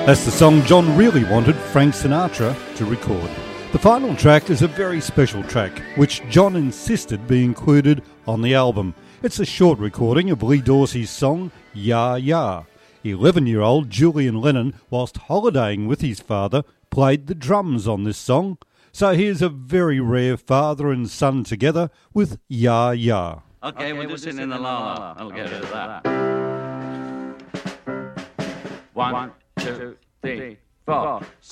That's the song John really wanted Frank Sinatra to record. The final track is a very special track, which John insisted be included on the album. It's a short recording of Lee Dorsey's song, Ya Ya. 11-year-old Julian Lennon, whilst holidaying with his father, played the drums on this song. So here's a very rare father and son together with Ya Ya. Okay, we'll just sing in the la-la. I'll get rid of that. 1, 2, 3, 4.